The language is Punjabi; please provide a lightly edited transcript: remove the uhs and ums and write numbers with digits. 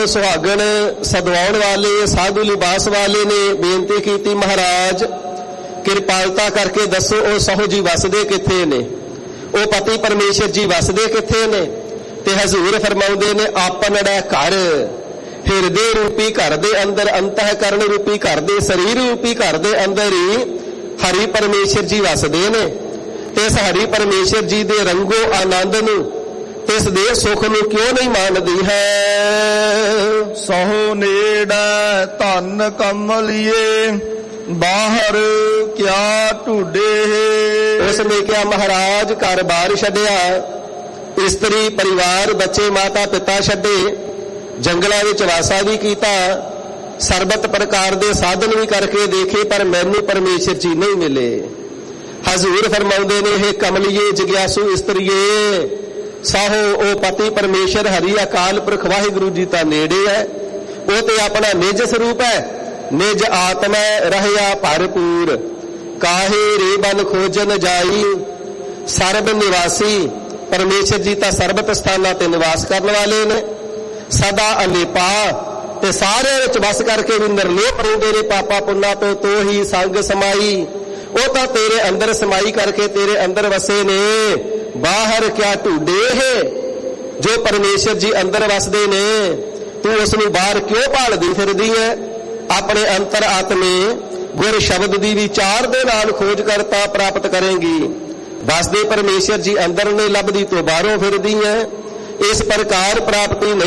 ਸੁਹਾਗਣ ਸਦਵਾਉਣ ਵਾਲੇ ਸਾਧੂ ਲਿਬਾਸ ਵਾਲੇ ਨੇ ਬੇਨਤੀ ਕੀਤੀ, ਮਹਾਰਾਜ ਕਿਰਪਾਲਤਾ ਕਰਕੇ ਦੱਸੋ ਉਹ ਸਹੁ ਜੀ ਵਸਦੇ ਕਿੱਥੇ ਨੇ, ਉਹ ਪਤੀ ਪਰਮੇਸ਼ਰ ਜੀ ਵਸਦੇ ਕਿੱਥੇ ਨੇ? ਤੇ ਹਜ਼ੂਰ ਫਰਮਾਉਂਦੇ ਨੇ ਆਪਣੜਾ ਘਰ, ਹਿਰਦੇ ਰੂਪੀ ਘਰ ਦੇ ਅੰਦਰ, ਅੰਤःਕਰਨ ਰੂਪੀ ਘਰ ਦੇ, ਸਰੀਰ ਰੂਪੀ ਘਰ ਦੇ ਅੰਦਰ ਹੀ ਹਰੀ ਪਰਮੇਸ਼ਰ ਜੀ ਵਸਦੇ ਨੇ। ਤੇ ਇਸ ਹਰੀ ਪਰਮੇਸ਼ਰ ਜੀ ਦੇ ਰੰਗੋ ਆਨੰਦ ਨੂੰ, ਇਸ ਦੇ ਸੁੱਖ ਨੂੰ ਕਿਉਂ ਨਹੀਂ ਮੰਨਦੀ ਹੈ? ਸਹੁ ਨੇੜੈ ਧਨ ਕਮਲੀਏ, ਬਾਹਰ ਕਿਆ ਢੂਡੇ। ਉਸ ਨੇ ਕਿਹਾ ਮਹਾਰਾਜ ਘਰ ਬਾਰ ਛੱਡਿਆ, ਇਸਤਰੀ ਪਰਿਵਾਰ ਬੱਚੇ ਮਾਤਾ ਪਿਤਾ ਛੱਡੇ, ਜੰਗਲਾਂ ਵਿੱਚ ਵਾਸਾ ਵੀ ਕੀਤਾ, ਸਰਬਤ ਪ੍ਰਕਾਰ ਦੇ ਸਾਧਨ ਵੀ ਕਰਕੇ ਦੇਖੇ, ਪਰ ਮੈਨੂੰ ਪਰਮੇਸ਼ਰ ਜੀ ਨਹੀਂ ਮਿਲੇ। ਹਜ਼ੂਰ ਫਰਮਾਉਂਦੇ ਨੇ, ਇਹ ਕਮਲੀਏ ਜਗਿਆਸੂ ਇਸਤਰੀਏ, ਸਾਹੋ ਉਹ ਪਤੀ ਪਰਮੇਸ਼ਰ ਹਰੀ ਅਕਾਲ ਪੁਰਖ ਵਾਹਿਗੁਰੂ ਜੀ ਤਾਂ ਨੇੜੇ ਹੈ, ਉਹ ਤੇ ਆਪਣਾ ਨਿਜ ਸਰੂਪ ਹੈ, ਨਿਜ ਆਤਮਾ ਰਹਿਆ ਭਰਪੂਰ, ਕਾਹੇ ਰੇ ਬਨ ਖੋਜਨ ਜਾਈ, ਸਰਬ ਨਿਵਾਸੀ ਪਰਮੇਸ਼ਰ ਜੀ ਤਾਂ ਸਰਬਤ ਸਥਾਨਾਂ ਤੇ ਨਿਵਾਸ ਕਰਨ ਵਾਲੇ ਨੇ, ਸਦਾ ਅਲੇਪਾ ਤੇ ਸਾਰਿਆਂ ਵਿੱਚ ਵਸ ਕਰਕੇ ਵੀ ਨਿਰਲੇਪ ਰਹਿੰਦੇ ਨੇ ਪਾਪਾ ਪੁੰਨਾ ਤੋਂ, ਤੋ ਹੀ ਸੰਗ ਸਮਾਈ, ਉਹ ਤਾਂ ਤੇਰੇ ਅੰਦਰ ਸਮਾਈ ਕਰਕੇ ਤੇਰੇ ਅੰਦਰ ਵਸੇ ਨੇ। ਬਾਹਰ ਕਿਆ ਢੂਡੇ ਹੈ, ਜੋ ਪਰਮੇਸ਼ਰ ਜੀ ਅੰਦਰ ਵਸਦੇ ਨੇ, ਤੂੰ ਉਸ ਨੂੰ ਬਾਹਰ ਕਿਉਂ ਭਾਲਦੀ ਫਿਰਦੀ ਹੈ? ਆਪਣੇ ਅੰਤਰ ਆਤਮੇ ਗੁਰ ਸ਼ਬਦ ਦੀ ਵਿਚਾਰ ਦੇ ਨਾਲ ਖੋਜ ਕਰਤਾ ਪ੍ਰਾਪਤ ਕਰੇਂਗੀ। ਵਸਦੇ ਪਰਮੇਸ਼ਰ ਜੀ ਅੰਦਰ ਨੇ, ਲੱਭਦੀ ਤੋਂ ਬਾਹਰੋਂ ਫਿਰਦੀ ਹੈ। ਇਸ ਪ੍ਰਕਾਰ ਪ੍ਰਾਪਤੀ